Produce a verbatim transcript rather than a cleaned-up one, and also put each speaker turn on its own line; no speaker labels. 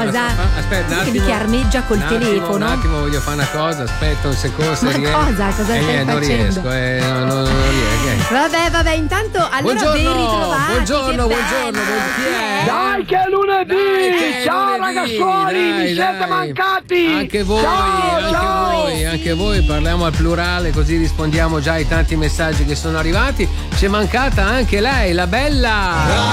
cosa?
Aspetta, un attimo.
Che armeggia col
un attimo,
telefono.
Un attimo, voglio fare una cosa. Aspetta un secondo. Se
Ma
riesco.
cosa? Cosa
eh,
stai
eh, non
facendo?
riesco, eh, non, non, non riesco. eh.
Vabbè, vabbè, intanto allora
Buongiorno,
ben ritrovati.
buongiorno,
che
buongiorno,
bello.
buon- chi è?
Dai che è lunedì!
Dai, che è
Ciao
lunedì,
ragazzuoli,
dai,
mi siete
dai.
mancati!
Anche voi,
ciao,
anche
ciao.
voi, anche voi, parliamo al plurale così rispondiamo già ai tanti messaggi che sono arrivati. C'è mancata anche lei, la bella.